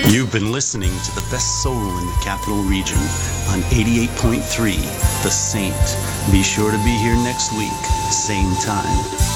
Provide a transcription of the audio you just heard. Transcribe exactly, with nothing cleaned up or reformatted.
You've been listening to the best soul in the Capital Region on eighty-eight point three, The Saint. Be sure to be here next week, same time.